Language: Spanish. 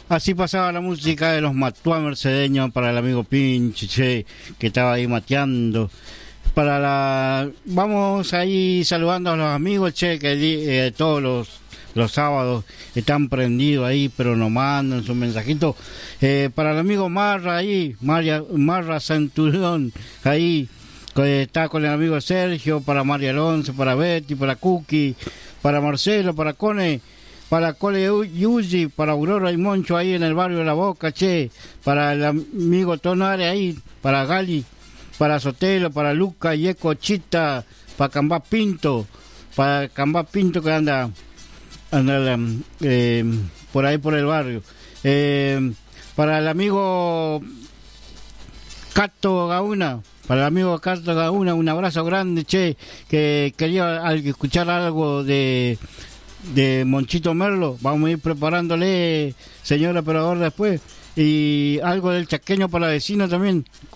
Así pasaba la música de los Matuá mercedeños para el amigo Pinche, che, que estaba ahí mateando. Vamos ahí saludando a los amigos, che, que todos los sábados están prendidos ahí, pero nos mandan sus mensajitos. Para el amigo Marra ahí, Marra Centurión, ahí, que está con el amigo Sergio, para María Alonso, para Betty, para Cookie, para Marcelo, para Cone, para Cole Yuji, para Aurora y Moncho ahí en el barrio de La Boca, che, para el amigo Tonare ahí, para Gali, para Sotelo, para Luca, Yeco, Chita, para Cambá Pinto que anda por ahí por el barrio. Para el amigo Cato Gauna, un abrazo grande, che, que quería escuchar algo de Monchito Merlo. Vamos a ir preparándole, señor operador, después, y algo del chaqueño para la vecina también.